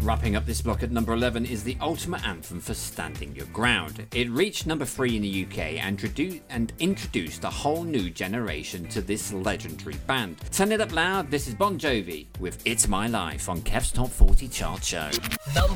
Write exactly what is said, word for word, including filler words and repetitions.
Wrapping up this block at number eleven is the ultimate anthem for Standing Your Ground. It reached number three in the U K and, introdu- and introduced a whole new generation to this legendary band. Turn it up loud, this is Bon Jovi with It's My Life on Kev's Top forty Chart Show.